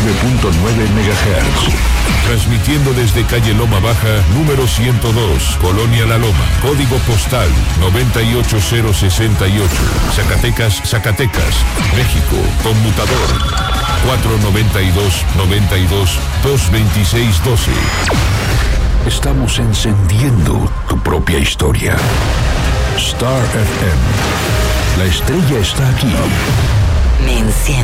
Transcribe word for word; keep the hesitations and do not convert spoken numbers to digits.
nueve punto nueve megahertz. Transmitiendo desde calle Loma Baja, número ciento dos, Colonia La Loma, código postal noventa y ocho cero sesenta y ocho, Zacatecas, Zacatecas, México, conmutador cuatro noventa y dos noventa y dos dos veintiséis doce. Estamos encendiendo tu propia historia. Star F M. La estrella está aquí. Me enciende.